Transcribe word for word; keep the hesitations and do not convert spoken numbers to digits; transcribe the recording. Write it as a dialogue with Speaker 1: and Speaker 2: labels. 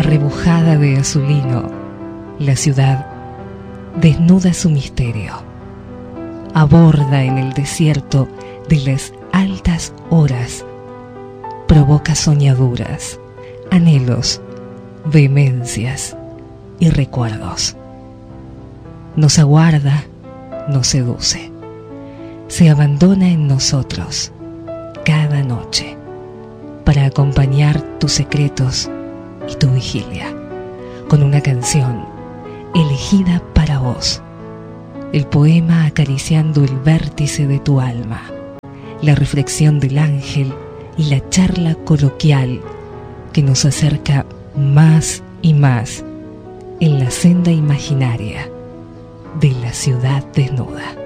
Speaker 1: arrebujada de azulino, la ciudad desnuda su misterio. Aborda en el desierto de las altas horas, provoca soñaduras, anhelos, vehemencias y recuerdos. Nos aguarda, nos seduce, se abandona en nosotros cada noche para acompañar tus secretos y tu vigilia con una canción elegida para vos, el poema acariciando el vértice de tu alma, la reflexión del ángel y la charla coloquial que nos acerca más y más en la senda imaginaria de la ciudad desnuda.